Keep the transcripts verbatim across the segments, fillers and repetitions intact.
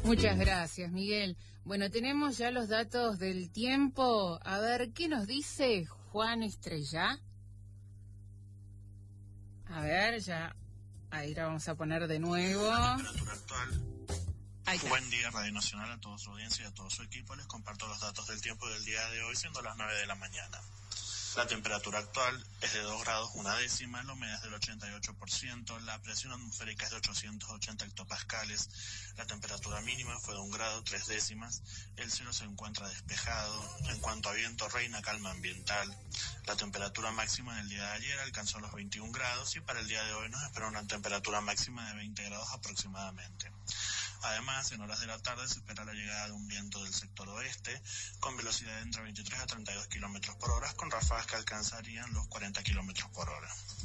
Muchas gracias, Miguel. Bueno, tenemos ya los datos del tiempo. A ver, ¿qué nos dice Juan Estrella? A ver, ya, ahí la vamos a poner de nuevo. La temperatura actual. Buen día, Radio Nacional, a toda su audiencia y a todo su equipo. Les comparto los datos del tiempo del día de hoy, siendo las nueve de la mañana. La temperatura actual es de dos grados una décima, la humedad es del ochenta y ocho por ciento, la presión atmosférica es de ochocientos ochenta hectopascales, la temperatura mínima fue de un grado tres décimas, el cielo se encuentra despejado, en cuanto a viento reina calma ambiental, la temperatura máxima del día de ayer alcanzó los veintiún grados y para el día de hoy nos espera una temperatura máxima de veinte grados aproximadamente. Además, en horas de la tarde se espera la llegada de un viento del sector oeste con velocidad de entre veintitrés a treinta y dos kilómetros por hora, con ráfagas que alcanzarían los cuarenta kilómetros por hora.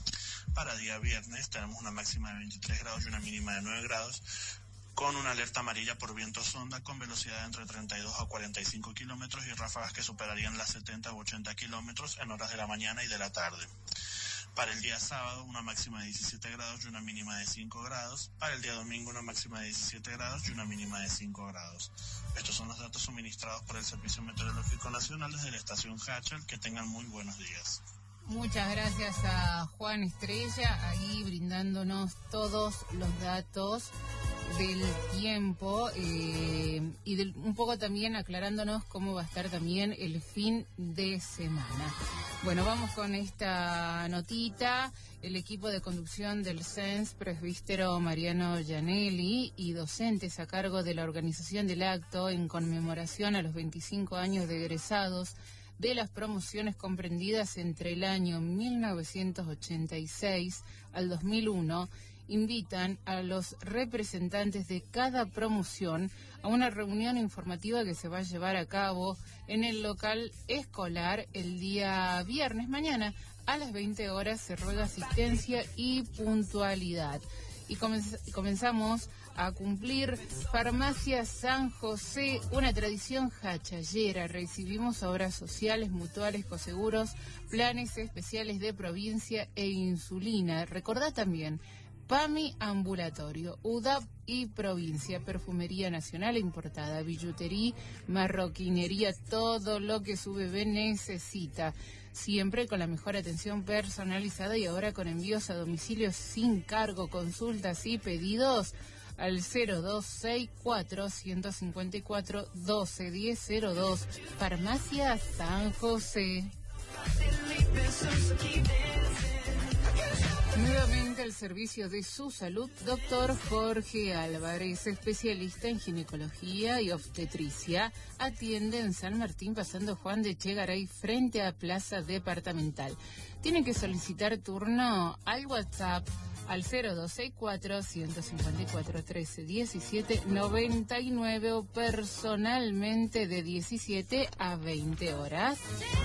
Para día viernes tenemos una máxima de veintitrés grados y una mínima de nueve grados, con una alerta amarilla por viento sonda con velocidad de entre treinta y dos a cuarenta y cinco kilómetros y ráfagas que superarían las setenta u ochenta kilómetros en horas de la mañana y de la tarde. Para el día sábado, una máxima de diecisiete grados y una mínima de cinco grados. Para el día domingo, una máxima de diecisiete grados y una mínima de cinco grados. Estos son los datos suministrados por el Servicio Meteorológico Nacional desde la estación Hachal. Que tengan muy buenos días. Muchas gracias a Juan Estrella, ahí brindándonos todos los datos del tiempo eh, y del, un poco también aclarándonos cómo va a estar también el fin de semana. Bueno, vamos con esta notita. El equipo de conducción del C E N S, presbítero Mariano Gianelli y docentes a cargo de la organización del acto en conmemoración a los veinticinco años de egresados de las promociones comprendidas entre el año mil novecientos ochenta y seis al dos mil uno, invitan a los representantes de cada promoción a una reunión informativa que se va a llevar a cabo en el local escolar el día viernes mañana a las veinte horas. Se ruega asistencia y puntualidad. Y comenz- comenzamos a cumplir Farmacia San José, una tradición hachallera. Recibimos obras sociales, mutuales, coseguros, planes especiales de provincia e insulina. Recordá también PAMI Ambulatorio, U D A P y Provincia, Perfumería Nacional e Importada, billutería, marroquinería, todo lo que su bebé necesita. Siempre con la mejor atención personalizada y ahora con envíos a domicilio sin cargo. Consultas y pedidos al cero dos seis cuatro, uno cinco cuatro, uno dos uno cero cero dos. Farmacia San José. Nuevamente al servicio de su salud, doctor Jorge Álvarez, especialista en ginecología y obstetricia, atiende en San Martín pasando Juan de Chegaray frente a Plaza Departamental. Tienen que solicitar turno al WhatsApp al cero dos seis cuatro, uno cinco cuatro, uno tres uno siete nueve nueve o personalmente de diecisiete a veinte horas.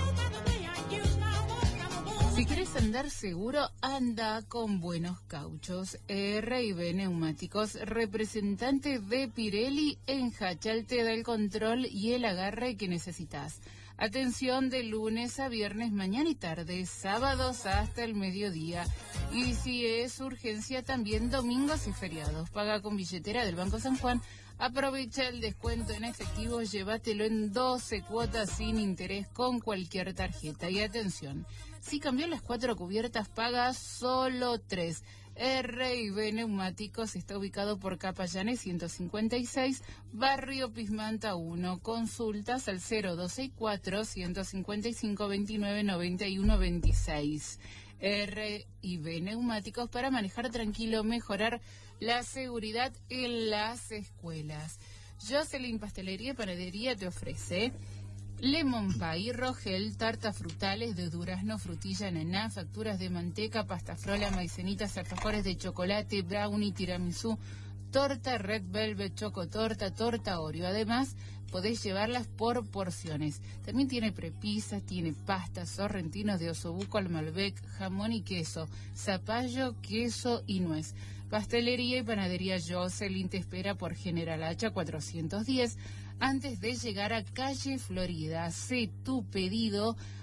Si quieres andar seguro, anda con Buenos Cauchos. R y B Neumáticos, representante de Pirelli en Hachal, te da el control y el agarre que necesitas. Atención de lunes a viernes, mañana y tarde, sábados hasta el mediodía. Y si es urgencia, también domingos y feriados. Paga con billetera del Banco San Juan. Aprovecha el descuento en efectivo, llévatelo en doce cuotas sin interés con cualquier tarjeta. Y atención, si cambió las cuatro cubiertas, paga solo tres. R y B Neumáticos está ubicado por Capallanes ciento cincuenta y seis, Barrio Pismanta uno. Consultas al cero dos seis cuatro, uno cinco cinco, veintinueve noventa y uno veintiséis. R y B Neumáticos para manejar tranquilo, mejorar la seguridad en las escuelas. Jocelyn Pastelería y Panadería te ofrece lemon pie, rogel, tartas frutales de durazno, frutilla, naná, facturas de manteca, pasta frola, maicenitas, alfajores de chocolate, brownie, tiramisú, torta red velvet, chocotorta, torta Oreo. Además, podés llevarlas por porciones. También tiene prepisas, tiene pastas, sorrentinos de osobuco al Malbec, jamón y queso, zapallo, queso y nuez. Pastelería y Panadería Jocelyn te espera por General Hacha cuatrocientos diez, antes de llegar a Calle Florida. Hacé tu pedido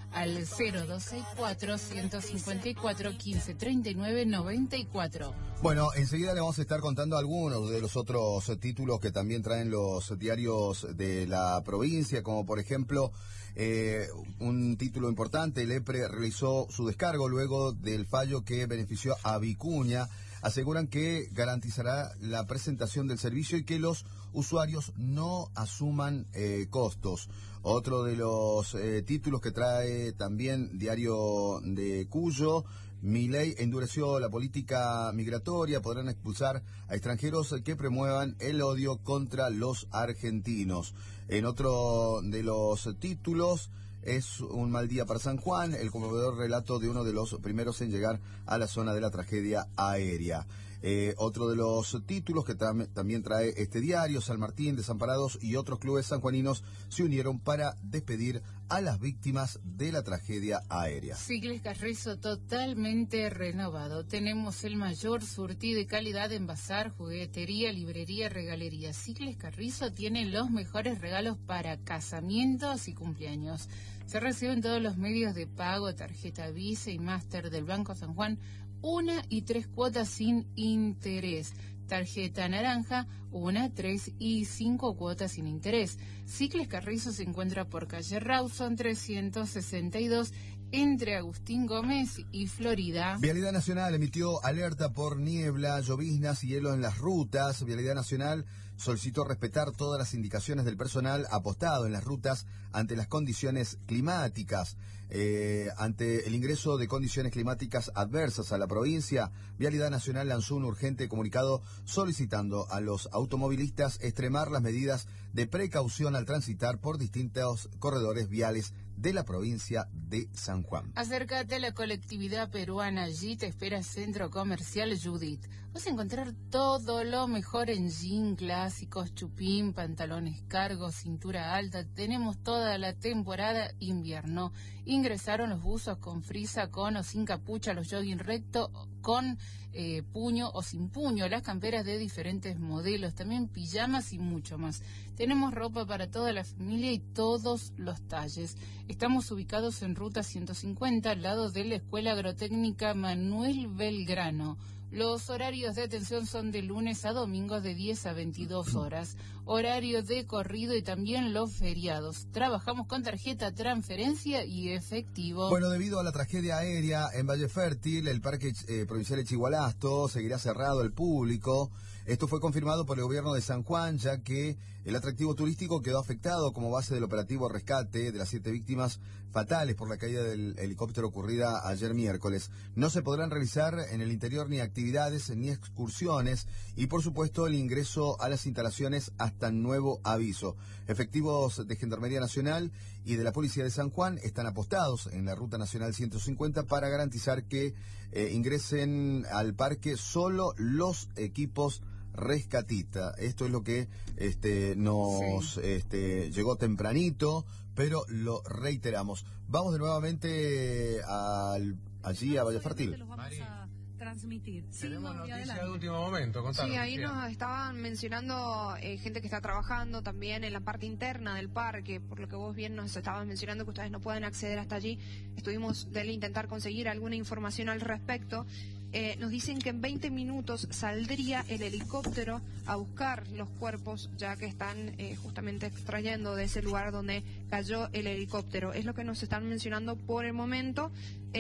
al cero dos seis cuatro, uno cinco cuatro, uno cinco tres nueve, nueve cuatro. Bueno, enseguida le vamos a estar contando algunos de los otros títulos que también traen los diarios de la provincia, como por ejemplo eh, un título importante: el EPRE realizó su descargo luego del fallo que benefició a Vicuña. Aseguran que garantizará la presentación del servicio y que los usuarios no asuman eh, costos. Otro de los eh, títulos que trae también Diario de Cuyo: Milei endureció la política migratoria, podrán expulsar a extranjeros que promuevan el odio contra los argentinos. En otro de los títulos: es un mal día para San Juan, el conmovedor relato de uno de los primeros en llegar a la zona de la tragedia aérea. Eh, otro de los títulos que tam también trae este diario: San Martín, Desamparados y otros clubes sanjuaninos se unieron para despedir a las víctimas de la tragedia aérea. Cicles Carrizo totalmente renovado. Tenemos el mayor surtido y calidad en bazar, juguetería, librería, regalería. Cicles Carrizo tiene los mejores regalos para casamientos y cumpleaños. Se reciben todos los medios de pago, tarjeta Visa y Master del Banco San Juan, una y tres cuotas sin interés. Tarjeta naranja, una, tres y cinco cuotas sin interés. Cicles Carrizo se encuentra por calle Rawson trescientos sesenta y dos, entre Agustín Gómez y Florida. Vialidad Nacional emitió alerta por niebla, lloviznas y hielo en las rutas. Vialidad Nacional solicitó respetar todas las indicaciones del personal apostado en las rutas ante las condiciones climáticas. Eh, ante el ingreso de condiciones climáticas adversas a la provincia, Vialidad Nacional lanzó un urgente comunicado solicitando a los automovilistas extremar las medidas de precaución al transitar por distintos corredores viales de la provincia de San Juan. Acércate a la colectividad peruana, allí te espera Centro Comercial Judith. Vas a encontrar todo lo mejor en jean clásicos, chupín, pantalones cargos, cintura alta. Tenemos toda la temporada invierno. Ingresaron los buzos con frisa, con o sin capucha, los jogging recto, con eh, puño o sin puño, las camperas de diferentes modelos, también pijamas y mucho más. Tenemos ropa para toda la familia y todos los talles. Estamos ubicados en Ruta ciento cincuenta, al lado de la Escuela Agrotécnica Manuel Belgrano. Los horarios de atención son de lunes a domingos de diez a veintidós horas. Horario de corrido y también los feriados. Trabajamos con tarjeta, transferencia y efectivo. Bueno, debido a la tragedia aérea en Valle Fértil, el Parque eh, Provincial de Chigualasto seguirá cerrado al público. Esto fue confirmado por el gobierno de San Juan, ya que el atractivo turístico quedó afectado como base del operativo rescate de las siete víctimas fatales por la caída del helicóptero ocurrida ayer miércoles. No se podrán realizar en el interior ni actividades ni excursiones y, por supuesto, el ingreso a las instalaciones hasta nuevo aviso. Efectivos de Gendarmería Nacional y de la Policía de San Juan están apostados en la Ruta Nacional ciento cincuenta para garantizar que eh, ingresen al parque solo los equipos rescatista. Esto es lo que este, nos sí. este, llegó tempranito, pero lo reiteramos. Vamos de nuevamente al, allí a Valle Fértil. Transmitir. Sí, tenemos no, noticias de último momento. Contanos, sí, ahí Lucía. Nos estaban mencionando eh, gente que está trabajando también en la parte interna del parque, por lo que vos bien nos estabas mencionando que ustedes no pueden acceder hasta allí. Estuvimos de intentar conseguir alguna información al respecto. Eh, nos dicen que en veinte minutos saldría el helicóptero a buscar los cuerpos, ya que están eh, justamente extrayendo de ese lugar donde cayó el helicóptero. Es lo que nos están mencionando por el momento.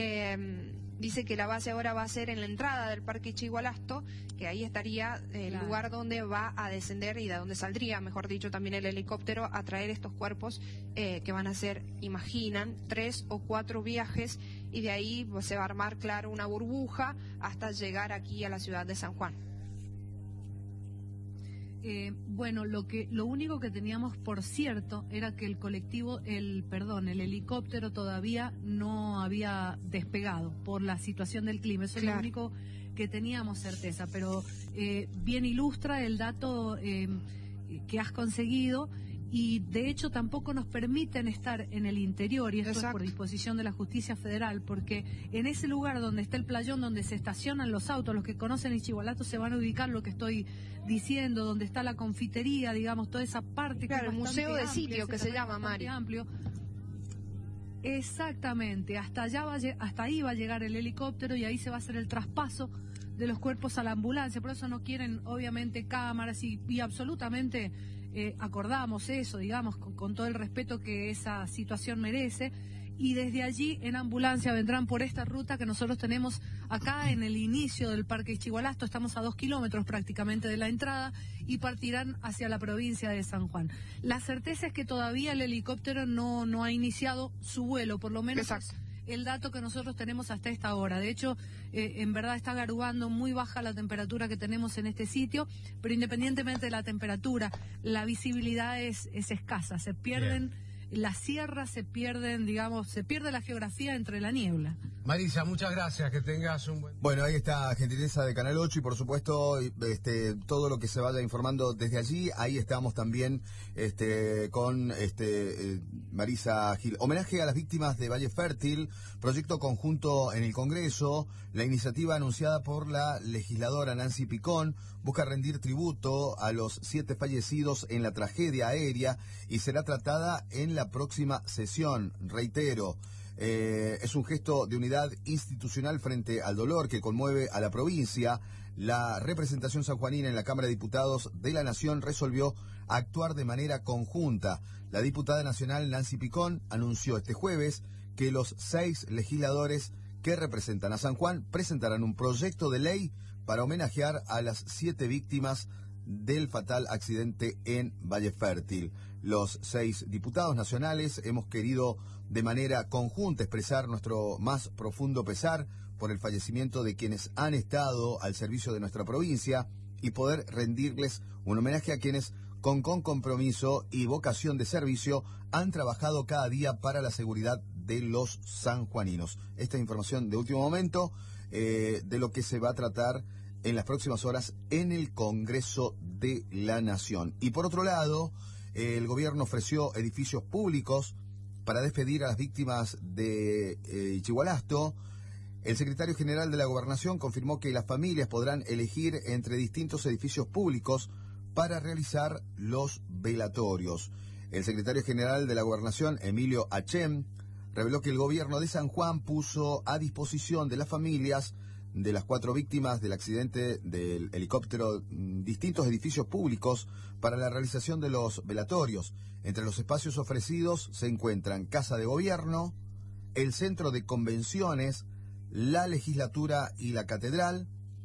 Eh, Dice que la base ahora va a ser en la entrada del Parque Chigualasto, que ahí estaría el claro. lugar donde va a descender y de donde saldría, mejor dicho, también el helicóptero a traer estos cuerpos eh, que van a ser, imaginan, tres o cuatro viajes y de ahí pues, se va a armar, claro, una burbuja hasta llegar aquí a la ciudad de San Juan. Eh, bueno, lo que lo único que teníamos por cierto era que el colectivo, el perdón, el helicóptero todavía no había despegado por la situación del clima. Eso claro. es lo único que teníamos certeza, pero eh, bien ilustra el dato eh, que has conseguido. Y de hecho tampoco nos permiten estar en el interior, y eso Exacto. es por disposición de la Justicia Federal, porque en ese lugar donde está el playón, donde se estacionan los autos, los que conocen Chigualasto se van a ubicar lo que estoy diciendo, donde está la confitería, digamos, toda esa parte. Claro, que el museo de amplia, sitio que se llama, Mari. Amplio. Exactamente, hasta allá va, hasta ahí va a llegar el helicóptero y ahí se va a hacer el traspaso de los cuerpos a la ambulancia. Por eso no quieren, obviamente, cámaras y, y absolutamente eh, acordamos eso, digamos, con, con todo el respeto que esa situación merece. Y desde allí en ambulancia vendrán por esta ruta que nosotros tenemos acá en el inicio del Parque Ischigualasto. Estamos a dos kilómetros prácticamente de la entrada y partirán hacia la provincia de San Juan. La certeza es que todavía el helicóptero no, no ha iniciado su vuelo, por lo menos es el dato que nosotros tenemos hasta esta hora. De hecho, eh, en verdad está garubando muy baja la temperatura que tenemos en este sitio, pero independientemente de la temperatura, la visibilidad es, es escasa, se pierden... Bien. Las sierras se pierden, digamos, se pierde la geografía entre la niebla. Marisa, muchas gracias, que tengas un buen... Bueno, ahí está gentileza de Canal ocho y por supuesto este, todo lo que se vaya informando desde allí. Ahí estamos también este, con este, eh, Marisa Gil. Homenaje a las víctimas de Valle Fértil, proyecto conjunto en el Congreso. La iniciativa anunciada por la legisladora Nancy Picón busca rendir tributo a los siete fallecidos en la tragedia aérea y será tratada en la próxima sesión. Reitero, eh, es un gesto de unidad institucional frente al dolor que conmueve a la provincia. La representación sanjuanina en la Cámara de Diputados de la Nación resolvió actuar de manera conjunta. La diputada nacional Nancy Picón anunció este jueves que los seis legisladores que representan a San Juan presentarán un proyecto de ley para homenajear a las siete víctimas del fatal accidente en Valle Fértil. Los seis diputados nacionales hemos querido de manera conjunta expresar nuestro más profundo pesar por el fallecimiento de quienes han estado al servicio de nuestra provincia y poder rendirles un homenaje a quienes con, con compromiso y vocación de servicio han trabajado cada día para la seguridad de los sanjuaninos. Esta información de último momento eh, de lo que se va a tratar en las próximas horas en el Congreso de la Nación. Y por otro lado, eh, el gobierno ofreció edificios públicos para despedir a las víctimas de eh, Ischigualasto. El secretario general de la Gobernación confirmó que las familias podrán elegir entre distintos edificios públicos para realizar los velatorios. El secretario general de la Gobernación, Emilio Achén, reveló que el gobierno de San Juan puso a disposición de las familias de las cuatro víctimas del accidente del helicóptero distintos edificios públicos para la realización de los velatorios. Entre los espacios ofrecidos se encuentran Casa de Gobierno, el Centro de Convenciones, la Legislatura y la Catedral.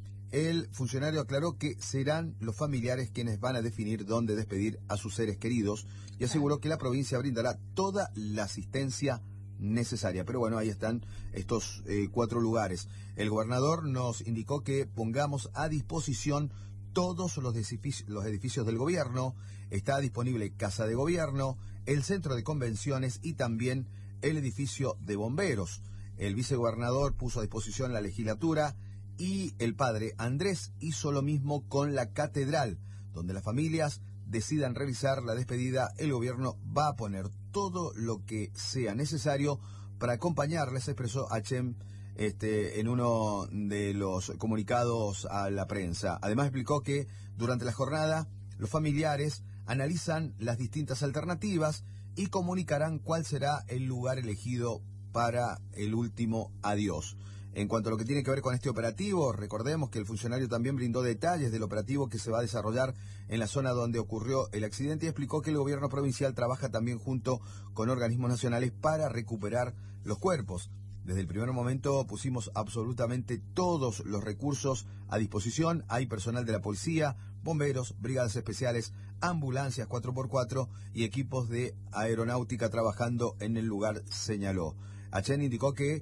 El funcionario aclaró que serán los familiares quienes van a definir dónde despedir a sus seres queridos y aseguró que la provincia brindará toda la asistencia necesaria. Pero bueno, ahí están estos eh, cuatro lugares. El gobernador nos indicó que pongamos a disposición todos los edificios, los edificios del gobierno. Está disponible Casa de Gobierno, el Centro de Convenciones y también el edificio de bomberos. El vicegobernador puso a disposición la legislatura y el padre Andrés hizo lo mismo con la catedral, donde las familias decidan realizar la despedida. El gobierno va a poner todo lo que sea necesario para acompañarles, expresó Achén este, en uno de los comunicados a la prensa. Además explicó que durante la jornada los familiares analizan las distintas alternativas y comunicarán cuál será el lugar elegido para el último adiós. En cuanto a lo que tiene que ver con este operativo, recordemos que el funcionario también brindó detalles del operativo que se va a desarrollar en la zona donde ocurrió el accidente y explicó que el gobierno provincial trabaja también junto con organismos nacionales para recuperar los cuerpos. Desde el primer momento pusimos absolutamente todos los recursos a disposición. Hay personal de la policía, bomberos, brigadas especiales, ambulancias cuatro por cuatro y equipos de aeronáutica trabajando en el lugar, señaló. Achén indicó que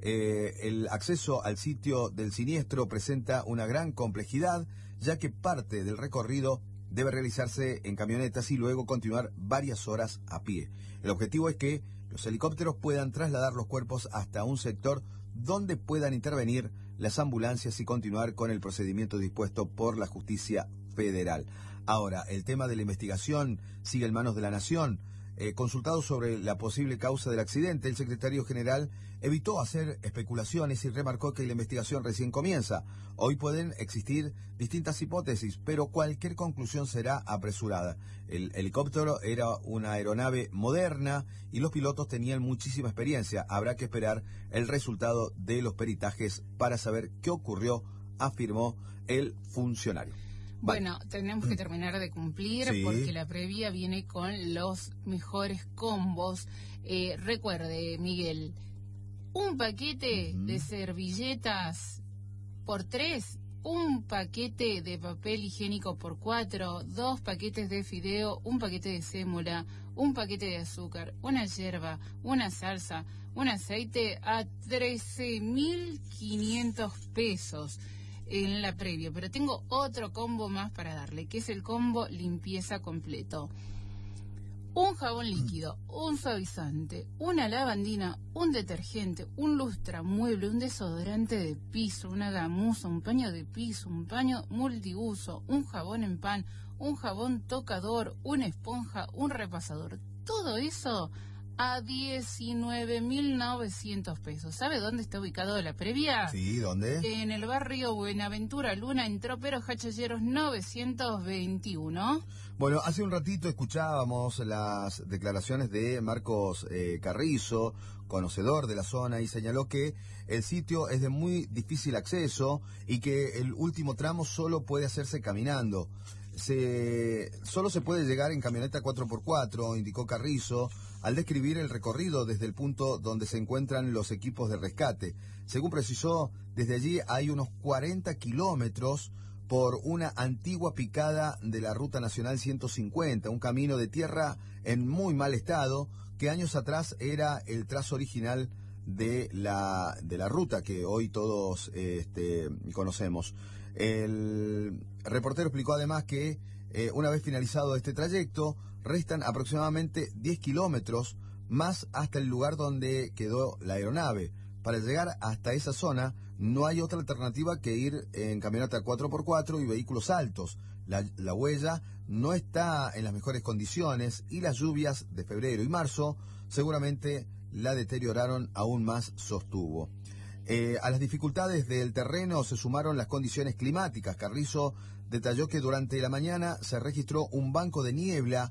Eh, el acceso al sitio del siniestro presenta una gran complejidad, ya que parte del recorrido debe realizarse en camionetas y luego continuar varias horas a pie. El objetivo es que los helicópteros puedan trasladar los cuerpos hasta un sector donde puedan intervenir las ambulancias y continuar con el procedimiento dispuesto por la justicia federal. Ahora, el tema de la investigación sigue en manos de la Nación. Eh, consultado sobre la posible causa del accidente, el secretario general evitó hacer especulaciones y remarcó que la investigación recién comienza. Hoy pueden existir distintas hipótesis, pero cualquier conclusión será apresurada. El helicóptero era una aeronave moderna y los pilotos tenían muchísima experiencia. Habrá que esperar el resultado de los peritajes para saber qué ocurrió, afirmó el funcionario. Bueno, tenemos que terminar de cumplir Sí. porque la previa viene con los mejores combos. Eh, recuerde, Miguel, un paquete Uh-huh. de servilletas por tres, un paquete de papel higiénico por cuatro, dos paquetes de fideo, un paquete de sémola, un paquete de azúcar, una yerba, una salsa, un aceite a trece mil quinientos pesos. En la previa, pero tengo otro combo más para darle, que es el combo limpieza completo. Un jabón líquido, un suavizante, una lavandina, un detergente, un lustramueble, un desodorante de piso, una gamuza, un paño de piso, un paño multiuso, un jabón en pan, un jabón tocador, una esponja, un repasador. Todo eso a diecinueve mil novecientos pesos. ¿Sabe dónde está ubicado la previa? Sí, ¿dónde? En el barrio Buenaventura Luna, en Tropero Hachalleros novecientos veintiuno. Bueno, hace un ratito escuchábamos las declaraciones de Marcos eh, Carrizo, conocedor de la zona, y señaló que el sitio es de muy difícil acceso y que el último tramo solo puede hacerse caminando. Se, solo se puede llegar en camioneta cuatro por cuatro, indicó Carrizo, al describir el recorrido desde el punto donde se encuentran los equipos de rescate. Según precisó, desde allí hay unos cuarenta kilómetros por una antigua picada de la Ruta Nacional ciento cincuenta, un camino de tierra en muy mal estado, que años atrás era el trazo original de la, de la ruta que hoy todos este, conocemos. El reportero explicó además que eh, una vez finalizado este trayecto, restan aproximadamente diez kilómetros más hasta el lugar donde quedó la aeronave. Para llegar hasta esa zona no hay otra alternativa que ir en camioneta cuatro por cuatro y vehículos altos. La, la huella no está en las mejores condiciones y las lluvias de febrero y marzo seguramente la deterioraron aún más, sostuvo. Eh, a las dificultades del terreno se sumaron las condiciones climáticas. Carrizo detalló que durante la mañana se registró un banco de niebla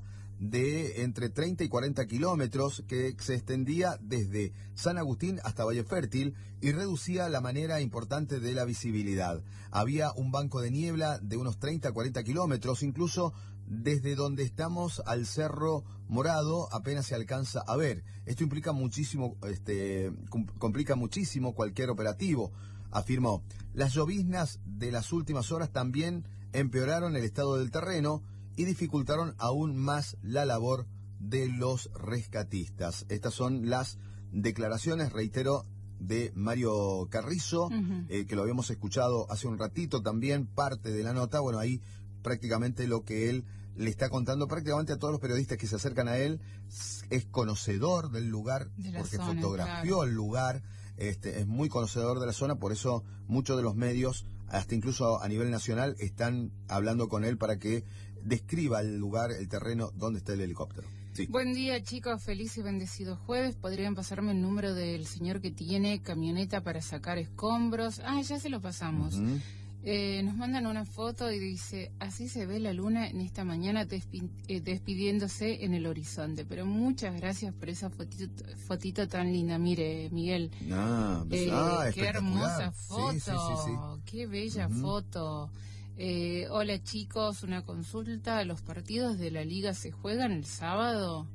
de entre treinta y cuarenta kilómetros que se extendía desde San Agustín hasta Valle Fértil y reducía la manera importante de la visibilidad. Había un banco de niebla de unos treinta a cuarenta kilómetros, incluso desde donde estamos al Cerro Morado apenas se alcanza a ver. Esto implica muchísimo, este, complica muchísimo cualquier operativo, afirmó. Las lloviznas de las últimas horas también empeoraron el estado del terreno y dificultaron aún más la labor de los rescatistas. Estas son las declaraciones, reitero, de Mario Carrizo, uh-huh. eh, que lo habíamos escuchado hace un ratito también, parte de la nota. Bueno, ahí prácticamente lo que él le está contando prácticamente a todos los periodistas que se acercan a él, es conocedor del lugar, de porque zona, fotografió claro. el lugar, este, es muy conocedor de la zona, por eso muchos de los medios, hasta incluso a nivel nacional, están hablando con él para que describa el lugar, el terreno donde está el helicóptero. Sí. Buen día, chicos, feliz y bendecido jueves. ¿Podrían pasarme el número del señor que tiene camioneta para sacar escombros? Ah, ya se lo pasamos. Uh-huh. Eh, nos mandan una foto y dice, así se ve la luna en esta mañana despi- eh, despidiéndose en el horizonte. Pero muchas gracias por esa fotito, fotito tan linda. Mire, Miguel, ah, eh, ah, qué hermosa foto, sí, sí, sí, sí. Qué bella uh-huh. foto. Eh, hola chicos, una consulta. ¿Los partidos de la liga se juegan el sábado?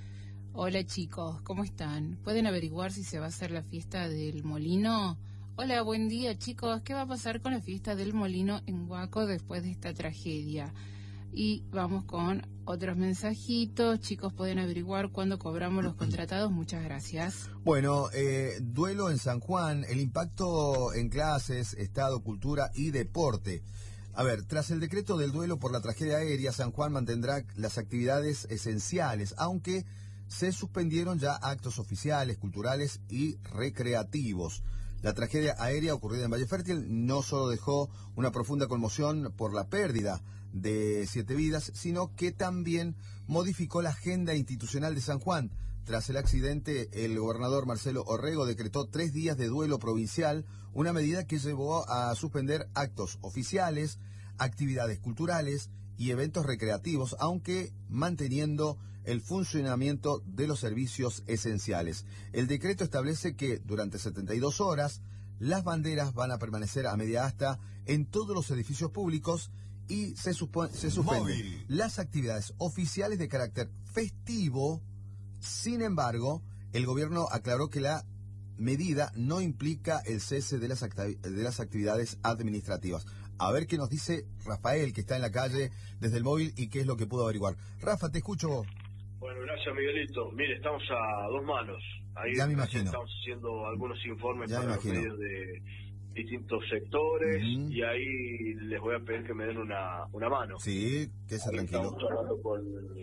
Hola chicos, ¿cómo están? ¿Pueden averiguar si se va a hacer la fiesta del Molino? Hola, buen día chicos. ¿Qué va a pasar con la fiesta del Molino en Huaco después de esta tragedia? Y vamos con otros mensajitos. Chicos, ¿pueden averiguar cuándo cobramos los contratados? Muchas gracias. Bueno, eh, duelo en San Juan, el impacto en clases, Estado, cultura y deporte. A ver, tras el decreto del duelo por la tragedia aérea, San Juan mantendrá las actividades esenciales, aunque se suspendieron ya actos oficiales, culturales y recreativos. La tragedia aérea ocurrida en Valle Fértil no solo dejó una profunda conmoción por la pérdida de Siete Vidas, sino que también modificó la agenda institucional de San Juan. Tras el accidente, el gobernador Marcelo Orrego decretó tres días de duelo provincial, una medida que llevó a suspender actos oficiales, actividades culturales y eventos recreativos, aunque manteniendo el funcionamiento de los servicios esenciales. El decreto establece que durante setenta y dos horas las banderas van a permanecer a media asta en todos los edificios públicos y se, se suspenden las actividades oficiales de carácter festivo. Sin embargo, el gobierno aclaró que la medida no implica el cese de las, de las actividades administrativas. A ver qué nos dice Rafael, que está en la calle desde el móvil, y qué es lo que pudo averiguar. Rafa, te escucho. Bueno, gracias, Miguelito. Mire, estamos a dos manos. Ahí ya me imagino. Estamos haciendo algunos informes ya para los medios de distintos sectores, uh-huh. y ahí les voy a pedir que me den una, una mano. Sí, que se tranquilo. Estamos hablando con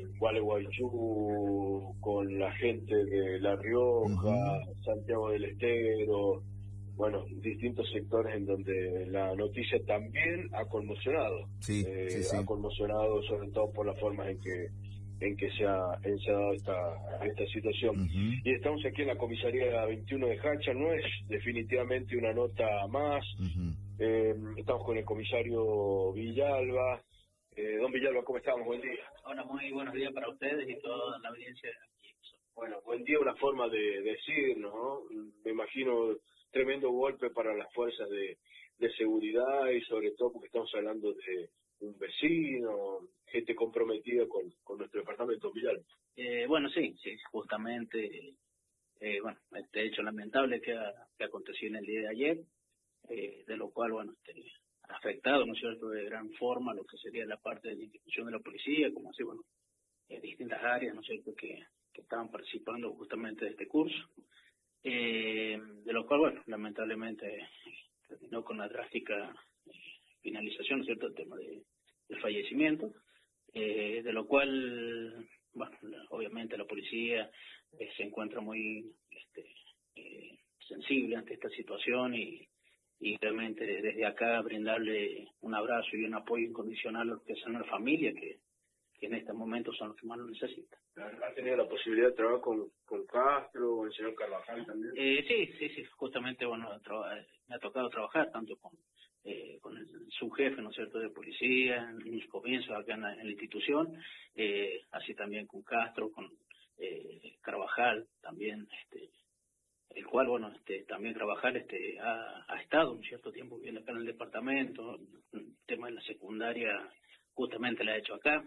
Gualeguaychú, con la gente de La Rioja, uh-huh. Santiago del Estero, bueno, distintos sectores en donde la noticia también ha conmocionado. Sí, eh, sí, sí. Ha conmocionado sobre todo por la forma en que en que se ha, en se ha dado esta, esta situación. Uh-huh. Y estamos aquí en la comisaría veintiuno de Hacha, no es definitivamente una nota más. Uh-huh. Eh, estamos con el comisario Villalba. Eh, don Villalba, ¿cómo estamos? Buen día. Hola, muy buenos días para ustedes y toda la audiencia de aquí. Bueno, buen día, una forma de decirnos, ¿no? Me imagino tremendo golpe para las fuerzas de, de seguridad, y sobre todo porque estamos hablando de un vecino, gente comprometida con, con nuestro departamento, Villalba. Eh, bueno, sí, sí, justamente, eh, bueno, este hecho lamentable que, ha, que aconteció en el día de ayer, eh, de lo cual, bueno, este, ha afectado, ¿no es cierto?, de gran forma lo que sería la parte de la institución de la policía, como así, bueno, en distintas áreas, ¿no es cierto?, que, que estaban participando justamente de este curso, eh, de lo cual, bueno, lamentablemente terminó con la drástica finalización, ¿no es cierto?, el tema de, del fallecimiento, eh, de lo cual, bueno, la, obviamente la policía eh, se encuentra muy este, eh, sensible ante esta situación y, y realmente desde acá brindarle un abrazo y un apoyo incondicional a los que son la familia, que, que en este momento son los que más lo necesitan. ¿Ha tenido la posibilidad de trabajar con, con Castro o el señor Carvajal también? Eh, sí, sí, sí, justamente, bueno, me ha tocado trabajar tanto con Eh, con el subjefe, ¿no es cierto?, de policía, en mis comienzos acá en la, en la institución, eh, así también con Castro, con eh, Carvajal, también, este, el cual, bueno, este, también Carvajal este, ha, ha estado un cierto tiempo viviendo acá en el departamento, el tema de la secundaria justamente la ha hecho acá,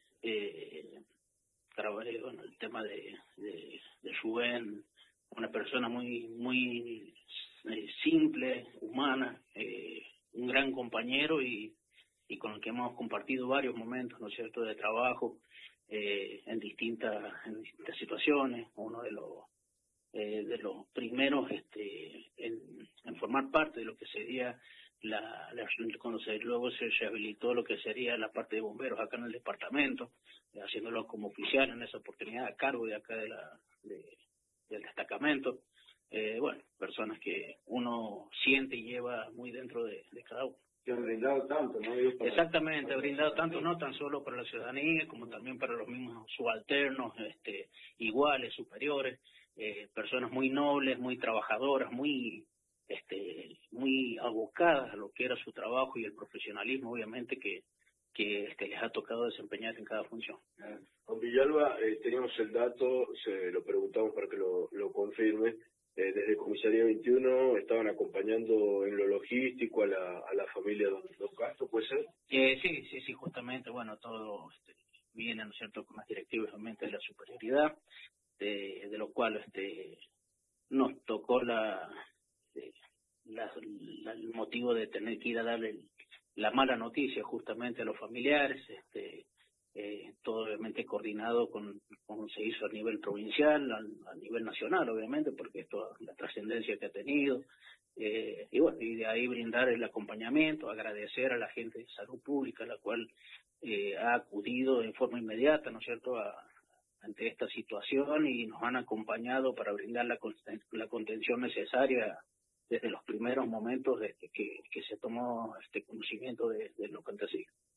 eh, Carvajal, bueno, el tema de, de, de Rubén, una persona muy, muy eh, simple, humana, eh, un gran compañero y, y con el que hemos compartido varios momentos, ¿no es cierto?, de trabajo eh, en distintas en distintas situaciones. Uno de los eh, de los primeros este, en, en formar parte de lo que sería la, la cuando se, luego se rehabilitó lo que sería la parte de bomberos acá en el departamento, eh, haciéndolo como oficial en esa oportunidad a cargo de acá de la de, del destacamento. Eh, bueno, personas que uno siente y lleva muy dentro de, de cada uno. Que han brindado tanto, ¿no? Para, Exactamente, ha brindado tanto, no tan solo para la ciudadanía, como también para los mismos subalternos, este, iguales, superiores, eh, personas muy nobles, muy trabajadoras, muy este, muy abocadas a lo que era su trabajo y el profesionalismo, obviamente, que, que este, les ha tocado desempeñar en cada función. Con Villalba eh, teníamos el dato, se lo preguntamos para que lo, lo confirme. Eh, desde Comisaría veintiuno estaban acompañando en lo logístico a la, a la familia de Don Castro, ¿puede ser? Eh, sí, sí, sí, justamente, bueno, todo este, viene, ¿no es cierto?, con las directivas obviamente de la superioridad, de, de lo cual este nos tocó la, de, la, la el motivo de tener que ir a darle el, la mala noticia justamente a los familiares, este Eh, todo obviamente coordinado con como se hizo a nivel provincial, a, a nivel nacional obviamente, porque esto la trascendencia que ha tenido, eh, y bueno, y de ahí brindar el acompañamiento, agradecer a la gente de salud pública, la cual eh, ha acudido en forma inmediata, ¿no es cierto?, a, ante esta situación, y nos han acompañado para brindar la, la contención necesaria desde los primeros momentos desde que, que se tomó este conocimiento de, de lo que acontecía.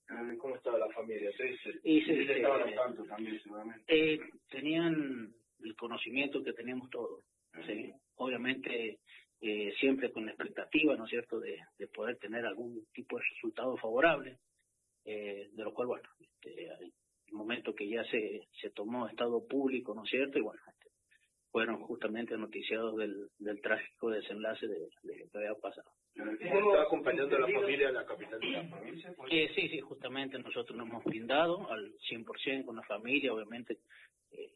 ¿Cómo estaba la familia? ¿Sí? Sí, y sí, sí, sí, estaban eh, al tanto también, seguramente. Eh, tenían el conocimiento que teníamos todos, ¿sí? Obviamente eh, siempre con la expectativa, ¿no es cierto?, de, de poder tener algún tipo de resultado favorable, eh, de lo cual, bueno, este, el momento que ya se, se tomó estado público, ¿no es cierto?, y bueno, este, fueron justamente noticiados del, del trágico desenlace de, de lo que había pasado. ¿Está acompañando a la familia a la capital de la provincia? Eh, sí, sí, justamente nosotros nos hemos brindado al cien por ciento con la familia, obviamente, eh,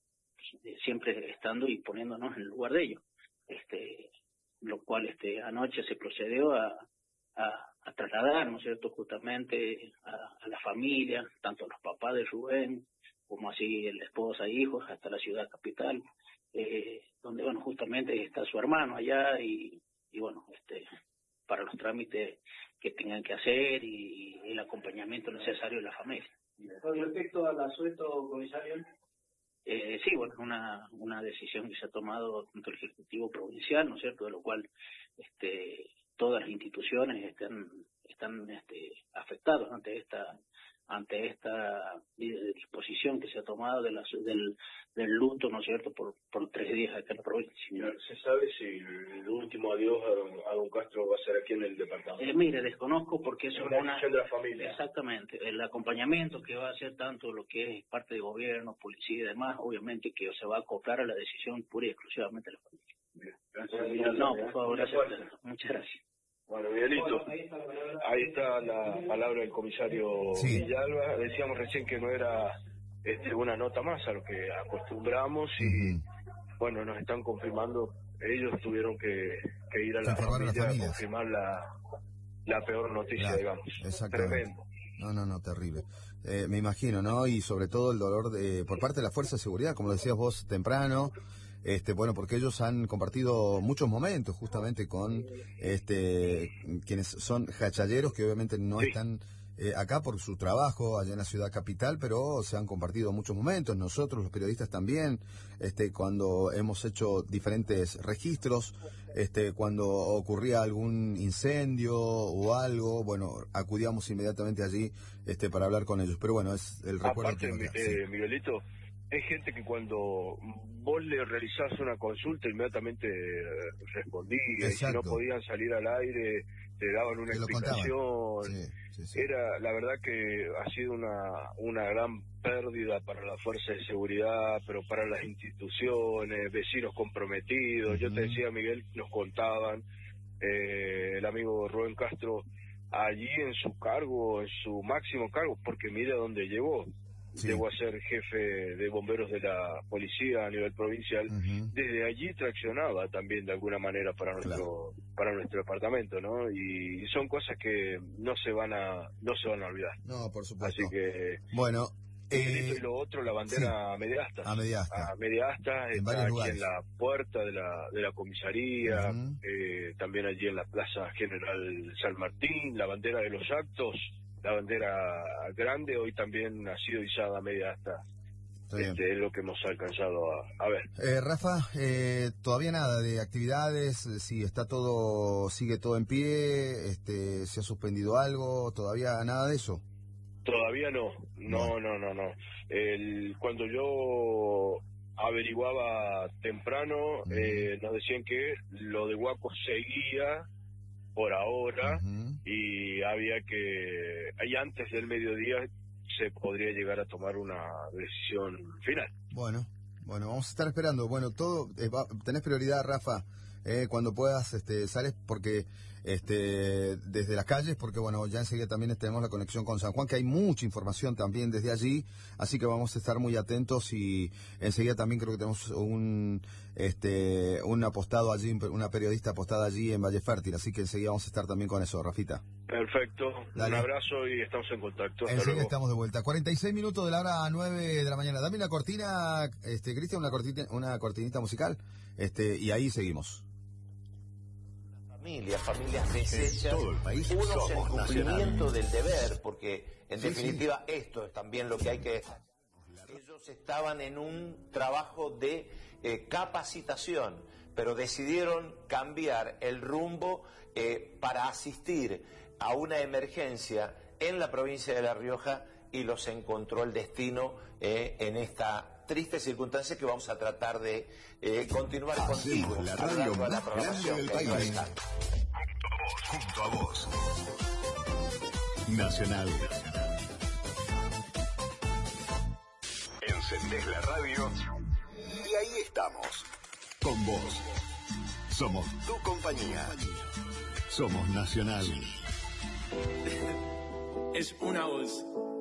siempre estando y poniéndonos en el lugar de ellos. Este, lo cual este anoche se procedió a, a, a trasladar, ¿no es cierto?, justamente a, a la familia, tanto a los papás de Rubén, como así la esposa e hijos, hasta la ciudad capital, eh, donde, bueno, justamente está su hermano allá y, y bueno, este para los trámites que tengan que hacer y, y el acompañamiento necesario de la familia. Con respecto al asueto, comisario. Eh, sí, bueno, es una, una decisión que se ha tomado tanto el Ejecutivo Provincial, ¿no es cierto?, de lo cual este, todas las instituciones están, están este, afectadas ante esta ante esta disposición que se ha tomado de la, del, del luto, ¿no es cierto?, por, por tres días acá en la provincia. ¿Se sabe si el último adiós a don, a don Castro va a ser aquí en el departamento? Eh, mire, desconozco porque eso es una decisión de la familia. Exactamente, el acompañamiento que va a hacer tanto lo que es parte de gobierno, policía y demás, obviamente que se va a acoplar a la decisión pura y exclusivamente de la familia. Bien. Gracias, Miguel. No, por favor, gracias. Muchas gracias. Bueno, Miguelito, ahí está la palabra del comisario sí. Villalba. Decíamos recién que no era este, una nota más a lo que acostumbramos y, uh-huh. bueno, nos están confirmando. Ellos tuvieron que, que ir a la familia a confirmar la, la peor noticia, claro, digamos. Exactamente. Tremendo. No, no, no, terrible. Eh, me imagino, ¿no? Y sobre todo el dolor de por parte de la Fuerza de Seguridad, como decías vos temprano. Este, bueno, porque ellos han compartido muchos momentos justamente con este quienes son hachalleros que obviamente no sí. están eh, acá por su trabajo allá en la ciudad capital, pero se han compartido muchos momentos. Nosotros, los periodistas también, este, cuando hemos hecho diferentes registros, este, cuando ocurría algún incendio o algo, bueno, acudíamos inmediatamente allí este, para hablar con ellos. Pero bueno, es el recuerdo. Aparte, que eh, sí. Miguelito, hay gente que cuando vos le realizás una consulta inmediatamente respondía, y si no podían salir al aire te daban una te explicación. Sí, sí, sí. Era, la verdad que ha sido una, una gran pérdida para la fuerza de seguridad, pero para las instituciones, vecinos comprometidos. Uh-huh. Yo te decía, Miguel, nos contaban, eh, el amigo Rubén Castro, allí en su cargo, en su máximo cargo, porque mira dónde llegó. Sí. Llegó a ser jefe de bomberos de la policía a nivel provincial. Uh-huh. Desde allí traccionaba también de alguna manera para nuestro claro. para nuestro departamento, ¿no? Y, y son cosas que no se van a no se van a olvidar. No, por supuesto. Así que bueno. Eh, y lo otro, la bandera sí. a media asta. A media asta. A media asta está aquí lugares. En la puerta de la de la comisaría, uh-huh. eh, también allí en la Plaza General San Martín, la bandera de los actos. La bandera grande hoy también ha sido izada a media asta. Este, es lo que hemos alcanzado a, a ver. Eh, Rafa, eh, todavía nada de actividades, si está todo, sigue todo en pie, este, se ha suspendido algo, todavía nada de eso. Todavía no, no, no, no, no. El, cuando yo averiguaba temprano, uh-huh. eh, nos decían que lo de Huaco seguía por ahora, uh-huh. y había que, ahí antes del mediodía se podría llegar a tomar una decisión final. Bueno, bueno, vamos a estar esperando. Bueno, todo, eh, va, tenés prioridad, Rafa, eh, cuando puedas, este, sales porque, este, desde las calles, porque bueno, ya enseguida también tenemos la conexión con San Juan, que hay mucha información también desde allí, así que vamos a estar muy atentos y enseguida también creo que tenemos un, este, un apostado allí, una periodista apostada allí en Valle Fértil, así que enseguida vamos a estar también con eso, Rafita. Perfecto, Dale. Un abrazo y estamos en contacto. Hasta enseguida luego. Estamos de vuelta. cuarenta y seis minutos de la hora nueve de la mañana. Dame una cortina, este, Cristian, una cortina, una cortinita musical, este, y ahí seguimos. Familias, familias deshechas, todo el país unos en cumplimiento del deber, porque en sí, definitiva sí. Esto es también lo que hay que... Ellos estaban en un trabajo de eh, capacitación, pero decidieron cambiar el rumbo eh, para asistir a una emergencia en la provincia de La Rioja y los encontró el destino eh, en esta triste circunstancia que vamos a tratar de eh, continuar Hacemos contigo la a lo radio largo de la más programación grande que del hay país. bastante. Junto a vos. Nacional. Encendés la radio y ahí estamos. Con vos. Somos tu compañía. Somos Nacional. Es una voz.